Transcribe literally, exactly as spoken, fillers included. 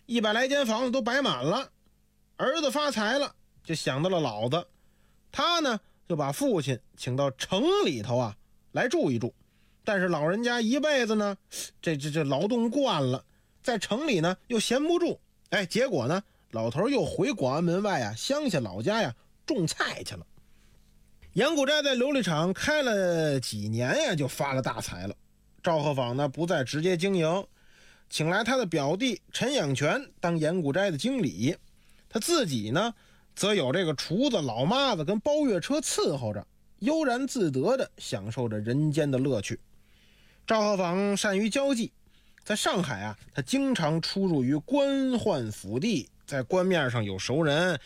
一百来间房子都摆满了。儿子发财了，就想到了老子，他呢就把父亲请到城里头啊来住一住。但是老人家一辈子呢，这这这劳动惯了，在城里呢又闲不住，哎，结果呢，老头又回广安门外啊，乡下老家呀种菜去了。严古斋在琉璃厂开了几年呀，就发了大财了。赵鹤坊呢不再直接经营，请来他的表弟陈养全当严古斋的经理，他自己呢则有这个厨子、老妈子跟包月车伺候着，悠然自得地享受着人间的乐趣。赵鹤坊善于交际，在上海啊，他经常出入于官宦府邸，在官面上有熟人，